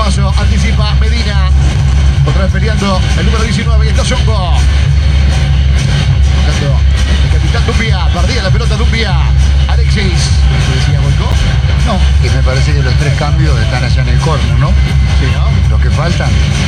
Faso. Anticipa Medina. Otra vez peleando el número 19. Y está Sonko. Tocando el capitán Dumbia. Perdía la pelota Dumbia. Alexis. ¿Qué decía Boicó? No, y me parece que los 3 cambios están allá en el córner, ¿no? Sí, ¿no? Los que faltan.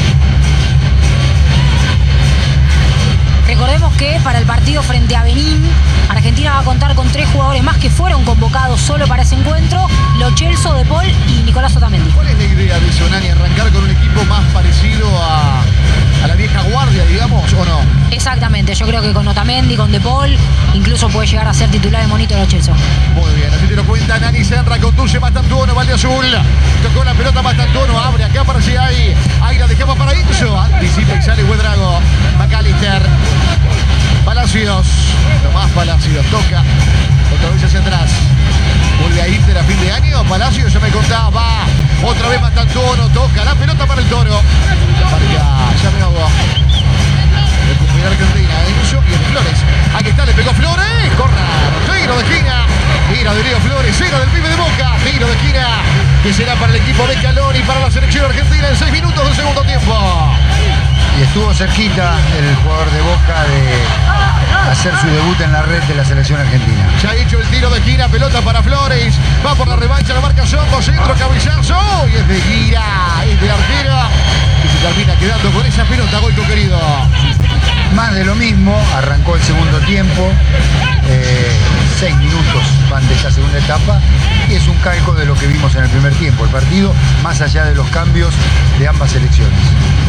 Recordemos que para el partido frente a Benín, Argentina va a contar con 3 jugadores más que fueron convocados solo para ese encuentro: Lo Celso, De Paul y Nicolás Otamendi. ¿Cuál es la idea de Sonani? ¿Arrancar con un equipo más parecido a la vieja guardia, digamos, o no? Exactamente, yo creo que con Otamendi, con De Paul, incluso puede llegar a ser titular de Monito Lo Celso. Muy bien, así te lo cuenta Nani Senra, conduce Mastantuono, Valde Azul. Tocó la pelota Mastantuono, abre acá para si hay. Ahí la dejamos para Inso. Anticipa y sale Huedrago. McAllister. Palacios. Tomás Palacios toca. Otra vez hacia atrás. Vuelve a Inter a fin de año. Palacios ya me contaba. Otra vez Mastantuono. Toca la pelota para el Toro. Marca, ya me hago. Recuperar Argentina. Enzo y el Flores. Aquí está, le pegó Flores. Corra. Tiro de esquina. Tira de Leo Flores. Cera del pibe de Boca. Tiro de esquina. Que será para el equipo de Caloni y para la selección argentina en 6 minutos del segundo tiempo. Y estuvo cerquita el jugador de Boca de hacer su debut en la red de la selección argentina. Ya ha hecho el tiro de esquina, pelota para Flores. Va por la revancha, la marca Sonko, centro, cabezazo. Y es de gira, es del arquero. Y se termina quedando con esa pelota, Goico querido. Más de lo mismo, arrancó el segundo tiempo. 6 minutos van de esta segunda etapa. Y es un calco de lo que vimos en el primer tiempo. El partido, más allá de los cambios de ambas selecciones.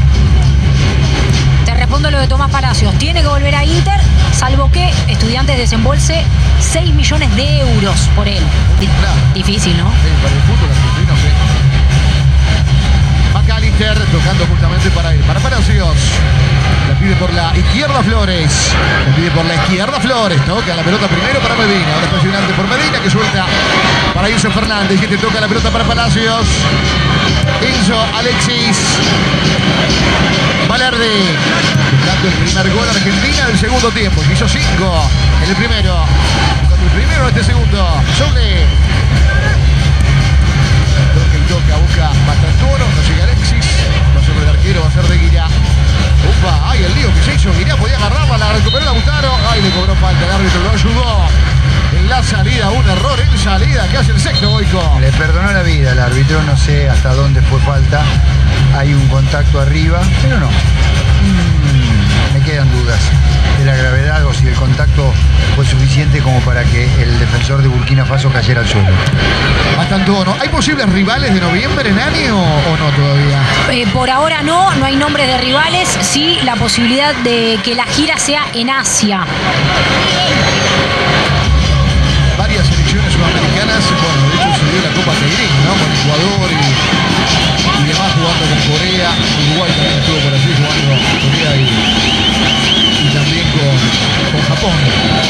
Te respondo lo de Tomás Palacios. Tiene que volver a Inter, salvo que Estudiantes desembolse 6 millones de euros por él. Difícil, ¿no? Sí, para el fútbol argentino, sí. McAllister tocando justamente para él. Para Palacios. La pide por la izquierda Flores. La pide por la izquierda Flores. Toca la pelota primero para Medina. Ahora está llegando por Medina que suelta para Enzo Fernández. Y te toca la pelota para Palacios. Enzo, Alexis. Valerde. Buscando el primer gol Argentina del segundo tiempo. Hizo 5 en el primero. Buscando el primero en este segundo. Soule. Toca, busca Mastantuono, no llega Alexis, va sobre el arquero, va a ser de Guirá. Upa, ay, el lío que se hizo, Guirá podía agarrarla, la recuperó Lautaro, ay, le cobró falta, el árbitro lo ayudó. En la salida, un error en salida, que hace el sexto, Goico. Le perdonó la vida al árbitro, no sé hasta dónde fue falta, hay un contacto arriba, pero no. Me quedan dudas de la gravedad o si el contacto fue suficiente como para que el defensor de Burkina Faso cayera al suelo. Mastantuono, ¿hay posibles rivales de noviembre, Nani, o no todavía? Por ahora no hay nombres de rivales, sí la posibilidad de que la gira sea en Asia. Varias selecciones sudamericanas, bueno, de hecho se dio la Copa Tigrín, ¿no? Con Ecuador y demás jugando con Corea. Uruguay también estuvo por allí jugando con Corea y también con Japón.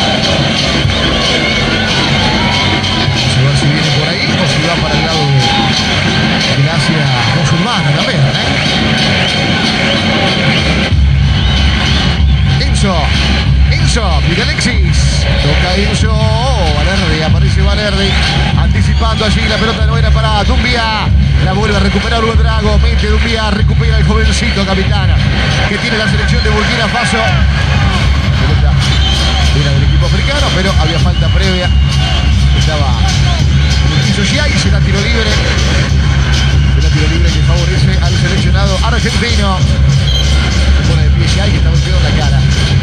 Vamos a ver si viene por ahí o si va para el lado de Asia musulmana también, Enzo, pide Alexis. Toca Enzo. Valerde, aparece Valerde. Anticipando allí, la pelota no era para Dumbia. La vuelve a recuperar Huedrago. Mete Dumbia, recupera el jovencito capitán que tiene la selección de Burkina Faso. Pelota era del equipo africano, pero había falta previa. Estaba en el piso Giai, será tiro libre. Será tiro libre que favorece al seleccionado argentino. Se pone de pie Giai, que está golpeado en la cara.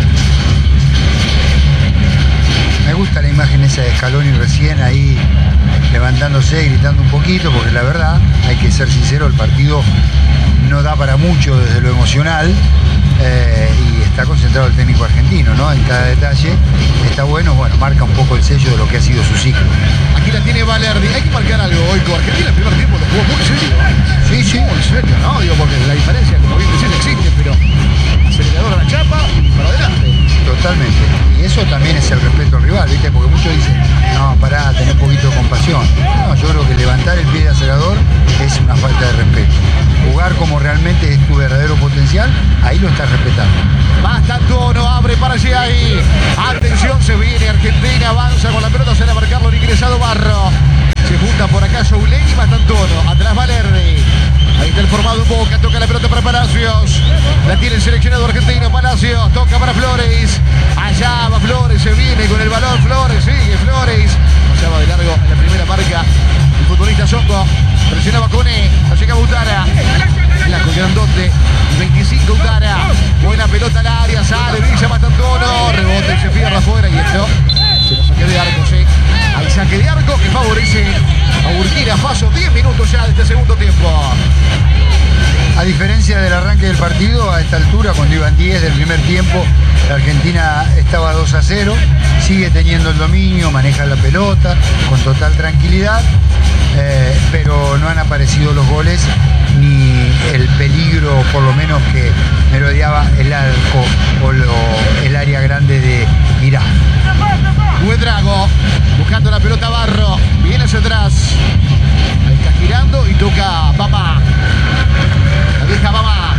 Me gusta la imagen esa de Scaloni recién ahí levantándose, gritando un poquito, porque la verdad, hay que ser sincero, el partido no da para mucho desde lo emocional y está concentrado el técnico argentino, ¿no? En cada detalle está bueno, marca un poco el sello de lo que ha sido su ciclo. Aquí la tiene Valerde, hay que marcar algo hoy con Argentina, el primer tiempo lo jugó muy serio. Sí. Muy serio, ¿no? Digo, porque la diferencia, como bien decís, existe, pero acelerador a la chapa y para adelante. Totalmente. Y eso también es el respeto al rival, ¿viste? Porque muchos dicen, no, pará, tener un poquito de compasión. No, yo creo que levantar el pie de acelerador es una falta de respeto. Jugar como realmente es tu verdadero potencial, ahí lo estás respetando. Mastantuono abre para allí ahí. Atención, se viene Argentina, avanza con la pelota, será marcarlo el ingresado Barro. Se junta por acá Soule y Mastantuono. Atrás Valerde. Ahí Del formado en Boca, toca la pelota para Palacios. La tiene el seleccionado argentino, Palacios, toca para Flores. Allá va Flores, se viene con el balón Flores, sigue Flores. Pasaba de largo en la primera marca. El futbolista Songo presionaba con no llega Utara. Blanco grandote, 25 Utara. Buena pelota al área, sale Villa Mastantuono. Rebota y se pierde afuera y esto se lo saque de arco, sí. Hay saque de arco que favorece a Burkina Faso. 10 minutos ya de este segundo tiempo. A diferencia del arranque del partido, a esta altura, cuando iban 10 del primer tiempo, la Argentina estaba 2-0, sigue teniendo el dominio, maneja la pelota con total tranquilidad, pero no han aparecido los goles ni el peligro, por lo menos, que merodeaba el arco o el área grande de Irak. Huedrago buscando la pelota Barro, viene hacia atrás, ahí está girando y toca Bama. La vieja Bama.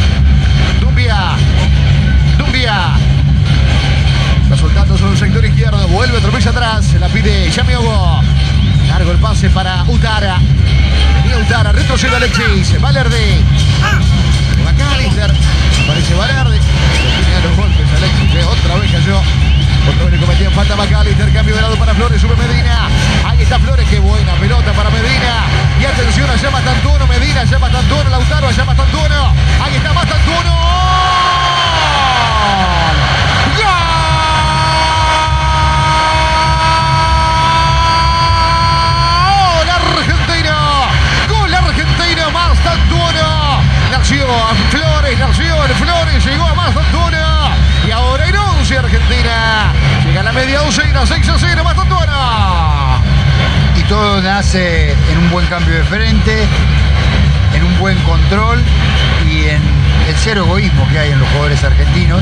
Dumbia. Está soltando sobre el sector izquierdo, vuelve, atropella atrás, se la pide Yamiogo. Largo el pase para Utara. Venía Utara, retrocede Alexis, Valerde. McAllister, aparece Valerde. Tenía los golpes Alexis, otra vez cayó. Otra vez le cometía falta McAllister, cambio de lado para Flores, sube Medina. Ahí está Flores, qué buena pelota para Medina. Y atención, allá Mastantuono, Medina, allá Mastantuono, Lautaro, allá Mastantuono. Ahí está Mastantuono. ¡Gol argentino! ¡Gol argentino! Mastantuono. Nació Flores, llegó a Mastantuono. Y ahora en 11 Argentina. Llega a la media docena, 6-0 Mastantuono. Y todo nace en un buen cambio de frente, en un buen control y en el cero egoísmo que hay en los jugadores argentinos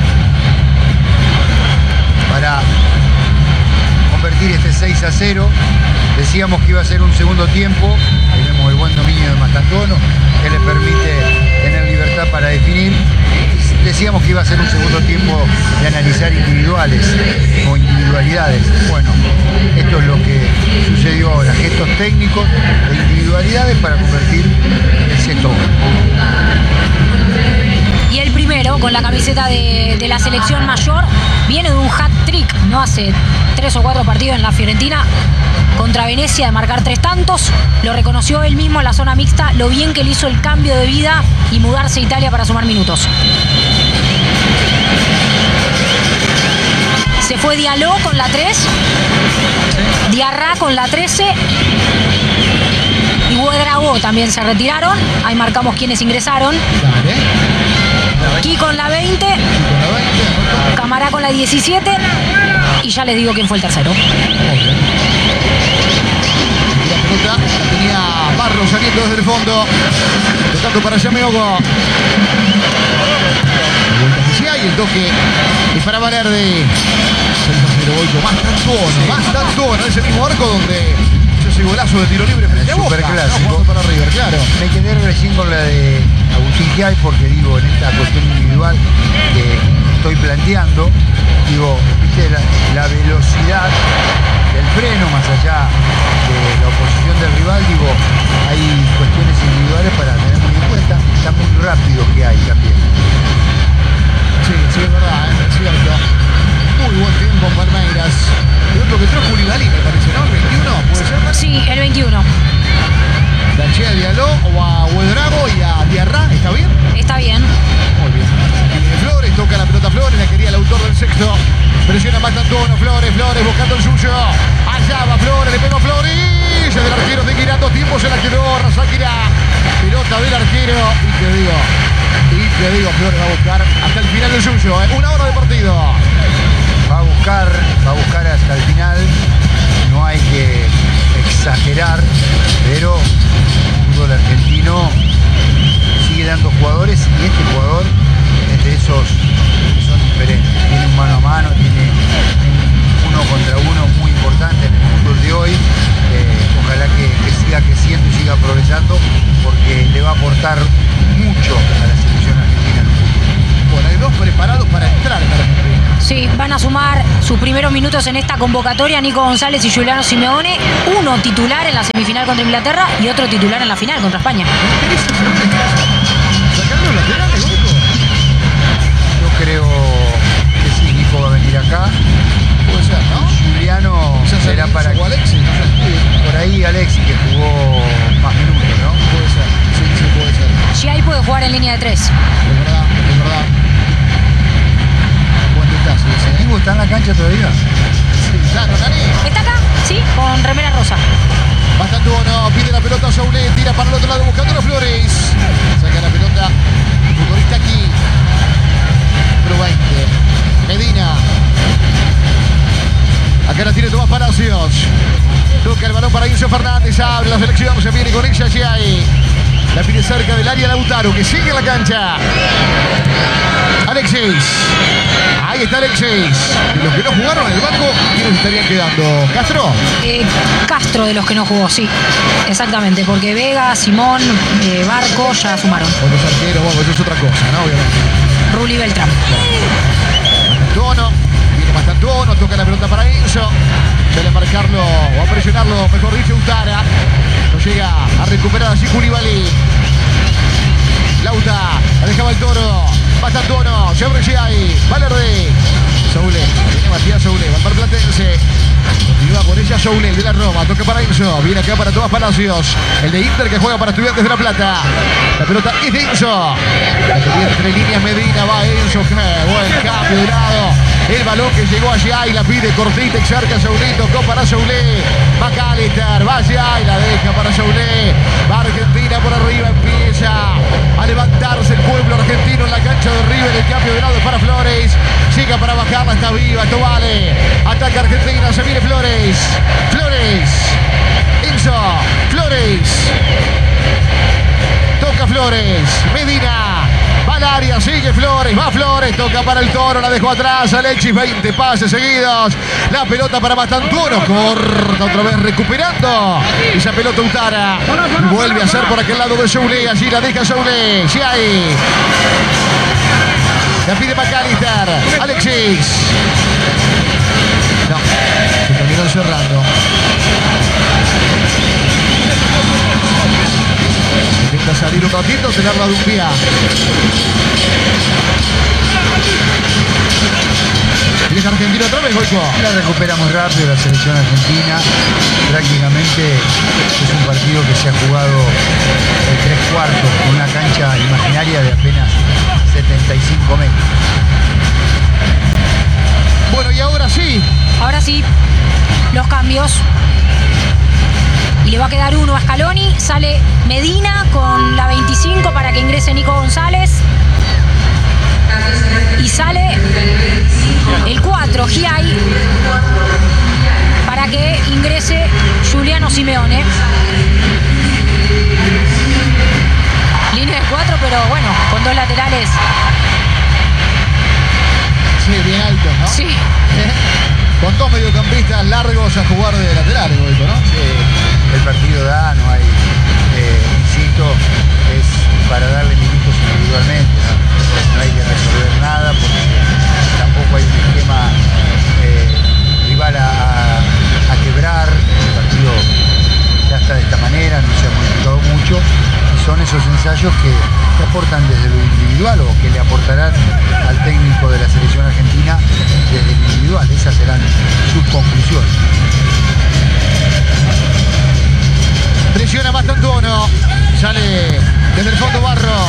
para convertir este 6-0. Decíamos que iba a ser un segundo tiempo. Ahí vemos el buen dominio de Mastantuono, que le permite tener libertad para definir. Decíamos que iba a ser un segundo tiempo de analizar individuales o individualidades. Bueno, esto es lo que sucedió ahora. Gestos técnicos e individualidades para convertir el sexto gol. Y el primero, con la camiseta de la selección mayor, viene de un hat-trick, ¿no? Hace 3 o 4 partidos en la Fiorentina contra Venecia de marcar 3 tantos. Lo reconoció él mismo en la zona mixta, lo bien que le hizo el cambio de vida y mudarse a Italia para sumar minutos. Se fue Diallo con la 3, Diarra con la 13 y Huedrago también se retiraron. Ahí marcamos quienes ingresaron. Aquí con la 20, Camará con la 17 y ya les digo quién fue el tercero. La pelota la tenía Barro saliendo desde el fondo, tocando para Yamiogo. La vuelta oficial y el toque es para Valerde. 6-0 Mastantuono, ese mismo arco donde ese golazo de tiro libre frente a Boca. Superclásico. No, para River, claro. Me quedé recién con la de Agustín Giai porque digo, en esta cuestión individual que estoy planteando, digo, viste la velocidad del freno más allá de la oposición del rival, digo, hay cuestiones individuales para tener muy en cuenta. Está muy rápido que hay también. Sí, es verdad, es cierto. Muy buen tiempo en Palmeiras. El otro que entró Koulibaly, me parece, ¿no? El 21, ¿puede ser? Sí, el 21. Planché a Diallo o a Huedrago y a Diarra, ¿está bien? Está bien. Muy bien. Flores, toca la pelota Flores, la quería el autor del sexto. Presiona Mastantuono, Flores buscando el suyo. Allá va Flores, le pegó Flores. Del arquero de Girando, tiempo se la quedó Razáquira. Pelota del arquero. Y te digo, Flores va a buscar hasta el final del suyo. 1 hora de partido. Va a buscar hasta el final. No hay que exagerar, pero el fútbol argentino sigue dando jugadores y este jugador es de esos que son diferentes. Tiene un mano a mano, tiene un 1 contra 1 muy importante en el fútbol de hoy. Ojalá que siga creciendo y siga progresando porque le va a aportar mucho a la selección argentina en el fútbol. Bueno, hay 2 preparados para entrar en la Argentina. Sí, van van a sumar sus primeros minutos en esta convocatoria Nico González y Giuliano Simeone, uno titular en la semifinal contra Inglaterra y otro titular en la final contra España. ¿Sacaron los laterales, Goico? Yo creo que sí, Nico va a venir acá. Puede ser, ¿no? Juliano será para o Alexis, no sé. por ahí Alexis, que jugó más minutos, ¿no? Puede ser, sí, puede ser. Giai puede jugar en línea de 3. Es verdad, es verdad. Buen detalle ese, ¿eh? ¿Nico está en la cancha todavía? Sí, claro, Nani. ¿Está acá? Sí, con remera rosa. Bastante bueno, pide la pelota a Soule, tira para el otro lado buscando a Flores. Saca la pelota, futbolista aquí. Número 20, Medina. Acá la tiene Tomás Palacios. Toca el balón para Enzo Fernández. Abre la selección. Se viene con ella Giai. La pide cerca del área Lautaro, que sigue en la cancha. Alexis. Ahí está Alexis. Y los que no jugaron en el banco, ¿quiénes estarían quedando? ¿Castro? Castro de los que no jugó, sí. Exactamente, porque Vega, Simón, Barco ya sumaron. Otros arqueros, bueno, eso es otra cosa, ¿no? Obviamente. Rulli Beltrán. Tono. Viene Mastantuono, toca la pelota para Enzo. Sale a marcarlo o a presionarlo, mejor dicho, Utara. No llega a recuperar así Koulibaly. Lauta, la dejaba el Toro. Mastantuono, se abre Giai. Valerde. Soule, viene Matías Soule, va al Marplatense. Continúa con ella Soule, el de la Roma. Toca para Enzo, viene acá para Tomás Palacios. El de Inter que juega para Estudiantes de La Plata. La pelota es de Enzo. La pelota entre líneas Medina, va Enzo. Qué buen cambio de lado. El balón que llegó a Giai, la pide cortita, exarca Soule, tocó para Soule. McAllister, va Giai, la deja para Soule. Va Argentina por arriba, empieza a levantarse el pueblo argentino en la cancha de River. El cambio de lado para Flores. Llega para bajarla, está viva, esto vale. Ataca Argentina, se viene Flores. Flores. Enzo. Flores. Toca Flores. Medina. Va al área, sigue Flores, va Flores, toca para el Toro, la dejó atrás, Alexis, 20 pases seguidos, la pelota para Mastantuono, corta otra vez recuperando, esa pelota Utara, vuelve a ser por aquel lado de Soule, allí la deja Soule, Giai, la pide McAllister, Alexis, no, se terminó encerrando. Intenta salir un ratito, tenerla de un pie. Y es Argentina otra vez, Goico. La recupera muy rápido la selección argentina. Prácticamente es un partido que se ha jugado de 3/4 con una cancha imaginaria de apenas 75 metros. Bueno, y ahora sí. Ahora sí, los cambios. Y le va a quedar uno a Scaloni. Sale Medina con la 25 para que ingrese Nico González. Y sale el 4, Giai, para que ingrese Giuliano Simeone. Línea de 4, pero bueno, con dos laterales. Sí, bien altos, ¿no? Sí. Con dos mediocampistas largos a jugar de lateral, Goico, ¿no? Sí, el partido da, no hay, insisto, es para darle minutos individualmente, no hay que resolver nada porque tampoco hay un esquema rival a quebrar. El partido ya está de esta manera, no se ha modificado mucho y son esos ensayos que aportan desde lo individual o que le aportarán al técnico de la selección argentina desde lo individual. Esas serán sus conclusiones. Presiona Mastantuono. Sale desde el fondo Barro.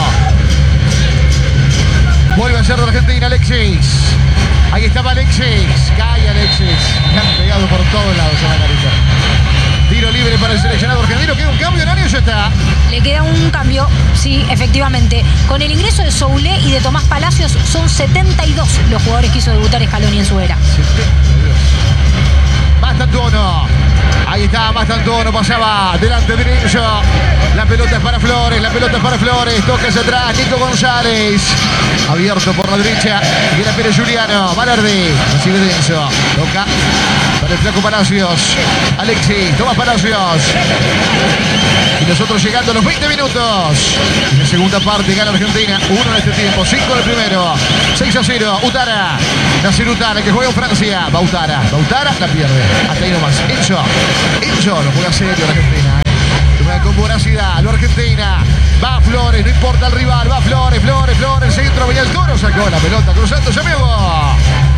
Vuelve a ser de la Argentina Alexis. Ahí estaba Alexis. Cae Alexis. Le han pegado por todos lados a la carita. Tiro libre para el seleccionado argentino. ¿Queda un cambio, Nani, o ya está? Le queda un cambio, sí, efectivamente. Con el ingreso de Soule y de Tomás Palacios, son 72 los jugadores que hizo debutar Scaloni en su era. 72. Mastantuono. Ahí está Mastantuono. Pasaba delante de Enzo. La pelota es para Flores, la pelota es para Flores. Toca hacia atrás, Nico González. Abierto por la derecha. Viene Pérez Juliano. Valerdi. Recibe Denso. Toca para el flaco Palacios. Alexis. Toma Palacios. Y nosotros llegando a los 20 minutos. En la segunda parte gana Argentina. 1 en este tiempo. 5 en el primero. 6-0. Utara. Nasir Utara que juega en Francia. Va Utara. La pierde. Hasta ahí nomás. Enzo lo juega serio la Argentina. Juega con voracidad. Lo Argentina. Va Flores. No importa el rival. Va Flores. Centro. Venía el Toro. Sacó la pelota. Cruzando. Se amigo.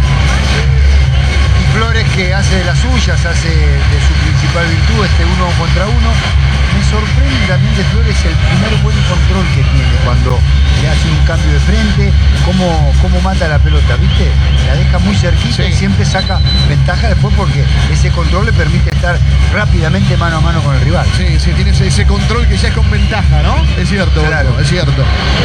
Flores que hace de las suyas, hace de su principal virtud este 1 contra 1. Me sorprende también de Flores el primer buen control que tiene cuando le hacen un cambio de frente, cómo mata la pelota, ¿viste? La deja muy cerquita y siempre saca ventaja después porque ese control le permite estar rápidamente mano a mano con el rival. Sí, tiene ese control que ya es con ventaja, ¿no? Es cierto, claro. Es cierto.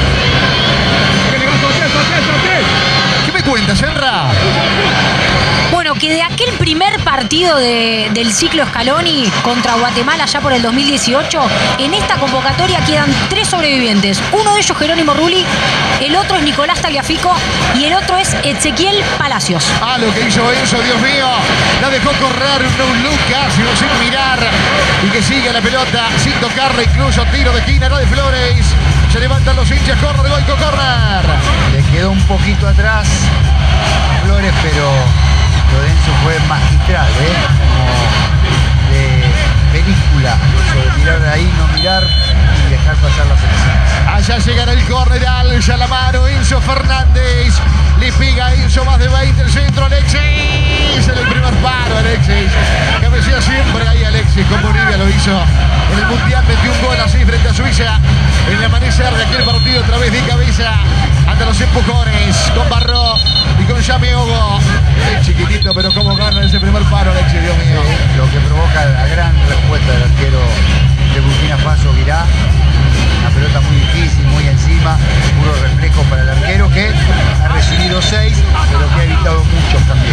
¿Qué me cuentas, Serra? Bueno, que de aquel primer partido del ciclo Scaloni contra Guatemala ya por el 2018, en esta convocatoria quedan 3 sobrevivientes. Uno de ellos Jerónimo Rulli, el otro es Nicolás Tagliafico y el otro es Ezequiel Palacios. Ah, lo que hizo Enzo, Dios mío. La dejó correr un no look casi, sin mirar. Y que sigue la pelota sin tocarla, incluso tiro de esquina, no de Flores. Se levantan los hinchas, corner de Goico, corner. Le quedó un poquito atrás a Flores, pero lo de Enzo fue magistral, como de película, sobre mirar de ahí, no mirar y dejar pasar las elecciones. Allá llegará el córner, alza la mano Enzo Fernández, le pega a Enzo más de 20, el centro, Alexis, en el primer paro, Alexis, cabecea siempre ahí Alexis, con Bolivia lo hizo en el Mundial, metió un gol así frente a Suiza, en el amanecer de aquel partido otra vez de cabeza, ante los empujones, con Barro y con Yami Hugo, es chiquitito pero cómo gana ese primer paro Alexis, Dios mío. Lo que provoca la gran respuesta del arquero de Burkina Faso, Guirá. Una pelota muy difícil, muy encima, puro reflejo para el arquero que ha recibido 6, pero que ha evitado muchos también.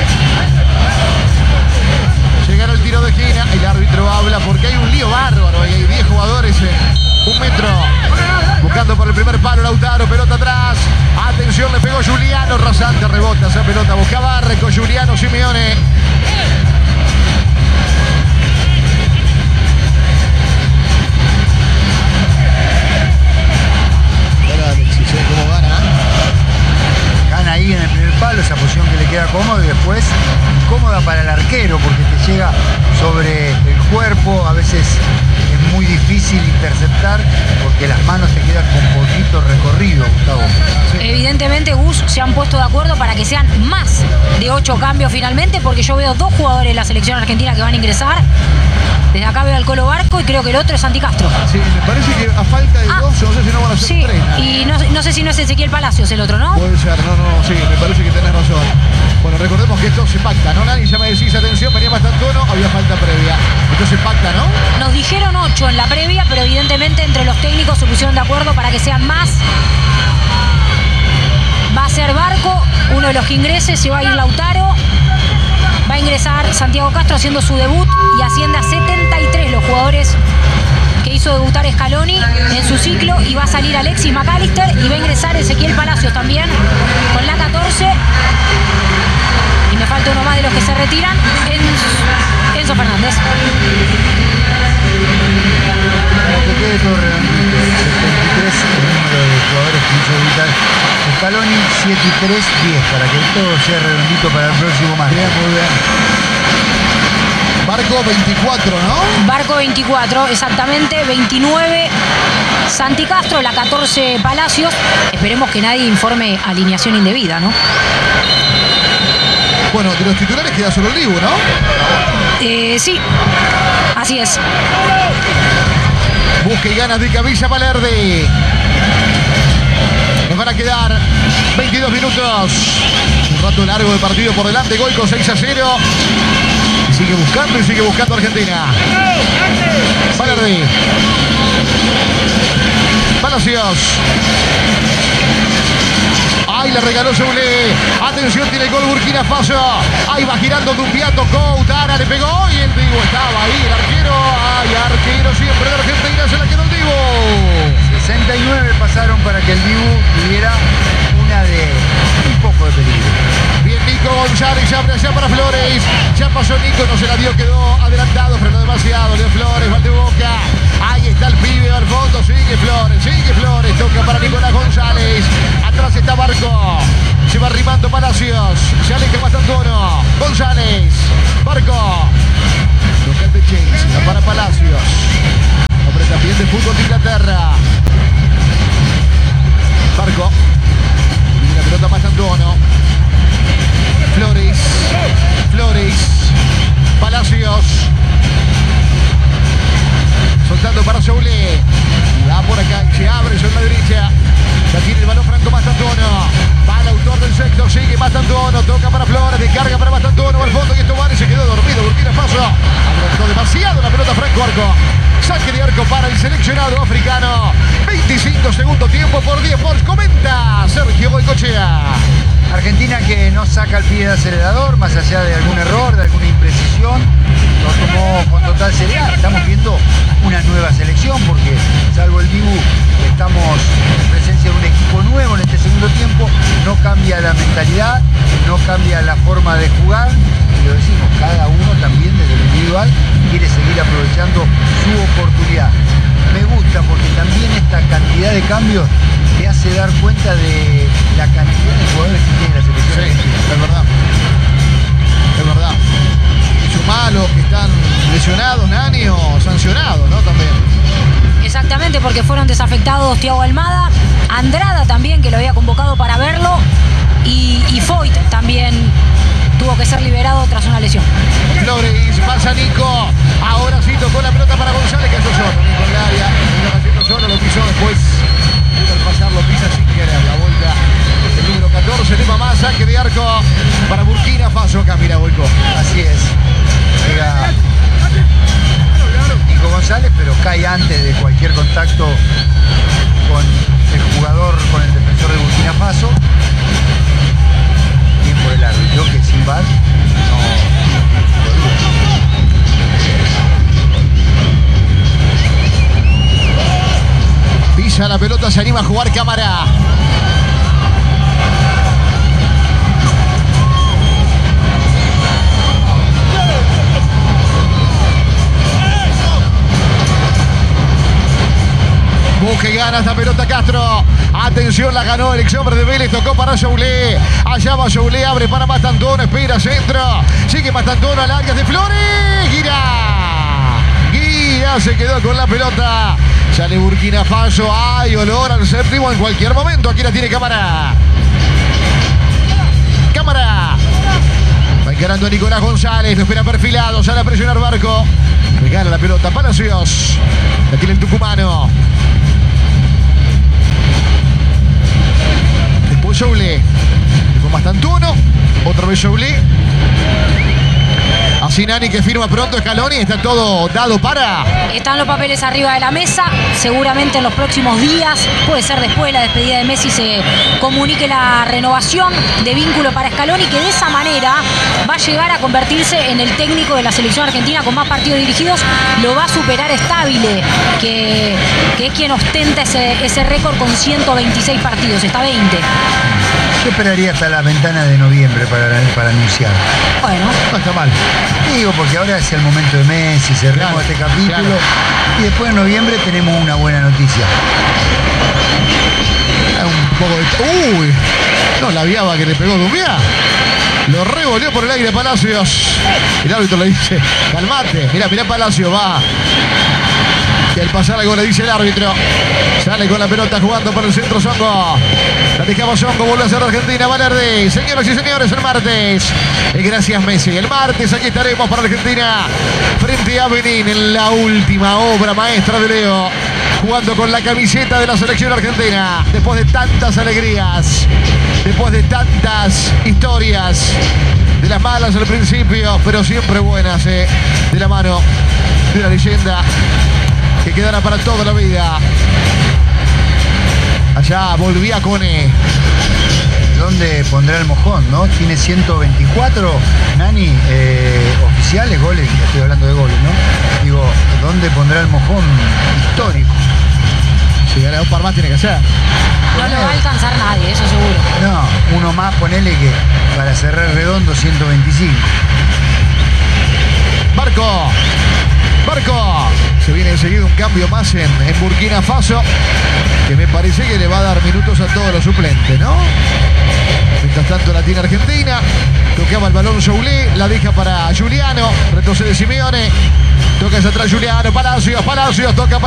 Llegaron el tiro de esquina, el árbitro habla porque hay un lío bárbaro, hay 10 jugadores en 1 metro, buscando por el primer palo Lautaro, pelota atrás, atención, le pegó Juliano, rasante, rebota esa pelota, buscaba Barreco, Juliano Simeone. ¿Cómo gana? Gana ahí en el primer palo, esa posición que le queda cómoda y después incómoda para el arquero porque te llega sobre el cuerpo, a veces es muy difícil interceptar porque las manos te quedan con poquito recorrido, Gustavo. Sí. Evidentemente, Gus, se han puesto de acuerdo para que sean más de 8 cambios finalmente, porque yo veo 2 jugadores de la selección argentina que van a ingresar. Desde acá veo al Colo Barco y creo que el otro es Santi Castro. Sí, me parece que a falta de 2, no sé si no van a ser 3. Y no sé si no es Ezequiel Palacios el otro, ¿no? Puede ser, sí, me parece que tenés razón. Bueno, recordemos que esto se pacta, ¿no? Nadie ya me decís, atención, venía Mastantuono, había falta previa. Esto se pacta, ¿no? Nos dijeron 8 en la previa, pero evidentemente entre los técnicos se pusieron de acuerdo para que sean más. Va a ser Barco, uno de los que ingrese, se va a ir Lautaro. Va a ingresar Santiago Castro haciendo su debut y asciende a 73 los jugadores que hizo debutar Scaloni en su ciclo, y va a salir Alexis McAllister y va a ingresar Ezequiel Palacios también con la 14. Y me falta uno más de los que se retiran, Enzo Fernández. Para que quede todo redondito, 73 el número de jugadores que hizo debutar Scaloni, 7 y 3, 10, para que todo sea redondito para el próximo martes. Bien, muy bien. Barco 24, ¿no? Barco 24, exactamente, 29 Santi Castro, la 14 Palacios. Esperemos que nadie informe alineación indebida, ¿no? Bueno, de los titulares queda solo el Dibu, ¿no? Sí, así es. Busca y ganas de Camilla Valerdi. Nos van a quedar 22 minutos. Un rato largo de partido por delante. Goico 6-0. Y sigue buscando Argentina. Valerdi. Palacios. Ahí le regaló Soule. Atención, tiene el gol Burkina Faso. Ahí va girando Dumbiá, tocó Utara, le pegó y el Dibu estaba ahí, el arquero. Ay, arquero siempre de Argentina, se la quedó el Dibu. abre allá para Flores. Ya pasó Nico, no se la dio, quedó adelantado, frenó demasiado. Leo Flores, va de Boca. Ahí está el pibe al fondo. Sigue Flores. Toca para Nicolás González. Atrás está Barco. Se va arrimando Palacios. Se aleja Mastantuono. González. Barco. Toca el de Chelsea. Para Palacios. Hombre también de fútbol de Inglaterra. Barco. Y la pelota Mastantuono. Flores. Palacios. Soltando para Soule. Y va por acá. Se abre sobre la derecha. Ya tiene el balón Franco Mastantuono. Va el autor del sector. Sigue Mastantuono. Toca para Flores. Descarga para Mastantuono. Al fondo. Y esto vale. Se quedó dormido. Burkina Faso. Adelantó demasiado la pelota Franco Arco. Saque de arco para el seleccionado africano. 25 segundo tiempo por 10 Sports. Comenta Sergio Goicochea. Argentina que no saca el pie del acelerador, más allá de algún error, de alguna imprecisión, lo tomó con total seriedad. Estamos viendo una nueva selección porque, salvo el Dibu, estamos en presencia de un equipo nuevo en este segundo tiempo. No cambia la mentalidad, no cambia la forma de jugar. Y lo decimos, cada uno también desde lo individual quiere seguir aprovechando su oportunidad. Me gusta porque también esta cantidad de cambios te hace dar cuenta de la cantidad de jugadores que tiene la selección. Sí, es verdad. Y sumá los que están lesionados, Nani, o sancionados, ¿no? También. Exactamente, porque fueron desafectados Thiago Almada, Andrada también, que lo había convocado para verlo, y Foyt también tuvo que ser liberado tras una lesión. Flores, pasa Nico. Ahora sí tocó la pelota para González, que es solo. Nico en el área, lo cayendo solo, lo pisó después. Al pasar lo pisa sin querer. La vuelta el número 14, tema más, saque de arco para Burkina Faso. Acá mira Boico. Así es. Llega Nico González, pero cae antes de cualquier contacto con el jugador, con el defensor de Burkina Faso. Bien por el árbitro, que sin VAR no. Pisa la pelota, se anima a jugar Cámara. Busque gana esta pelota Castro. Atención, la ganó el ex hombre de Vélez. Tocó para Soule. Allá va Soule. Abre para Mastantuono. Espera centro. Sigue Mastantuono al área de Flores. Guira se quedó con la pelota. Sale Burkina Faso. Hay olor al séptimo en cualquier momento. Aquí la tiene Cámara. Va encarando a Nicolás González. Lo espera perfilado. Sale a presionar Barco. Regala la pelota Palacios. La tiene el tucumano. Después Soule. Después Mastantuono. Otra vez Soule. Así Nani que firma pronto Scaloni. Está todo dado para. Están los papeles arriba de la mesa. Seguramente en los próximos días, puede ser después de la despedida de Messi, se comunique la renovación de vínculo para Scaloni, que de esa manera va a llegar a convertirse en el técnico de la selección argentina con más partidos dirigidos. Lo va a superar Stabile, que es quien ostenta ese récord con 126 partidos. Está 20. Yo esperaría hasta la ventana de noviembre para anunciar. Bueno. No está mal. Digo, porque ahora es el momento de Messi, cerramos Claro, este capítulo. claro. Y después en noviembre tenemos una buena noticia. Un poco de... ¡Uy! No, la viaba que le pegó Dumiá. Lo revolvió por el aire Palacios. El árbitro le dice, calmate. Mirá Palacios, va. Y al pasar algo le dice el árbitro. Sale con la pelota jugando por el centro Songo. La dejamos Songo, vuelve a ser Argentina, Valerde. Señoras y señores, el martes. Gracias Messi. El martes aquí estaremos para Argentina. Frente a Benín en la última obra maestra de Leo. Jugando con la camiseta de la selección argentina. Después de tantas alegrías. Después de tantas historias. De las malas al principio, pero siempre buenas, de la mano de una leyenda que quedará para toda la vida. Allá volvía Cone. ¿Dónde pondrá el mojón, no? Tiene 124, Nani, oficiales, goles, estoy hablando de goles, ¿no? Digo, ¿dónde pondrá el mojón histórico? Si gana un par más tiene que ser. No lo va a alcanzar nadie, eso seguro. No, uno más, ponele que para cerrar redondo 125. Barco. Se viene enseguida un cambio más en Burkina Faso, que me parece que le va a dar minutos a todos los suplentes, ¿no? Mientras tanto la tiene Argentina. Tocaba el balón Soulé, la deja para Giuliano. Retrocede Simeone. Toca hacia atrás Giuliano. Palacios, toca para